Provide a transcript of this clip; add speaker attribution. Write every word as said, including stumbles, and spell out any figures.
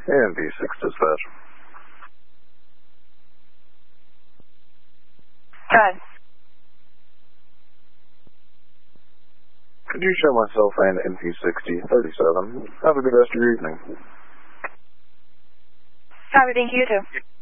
Speaker 1: and V six dispatch.
Speaker 2: Go ahead.
Speaker 1: Could you show myself and N P sixty thirty-seven? Have a good rest of your evening.
Speaker 2: Copy, thank you, you too.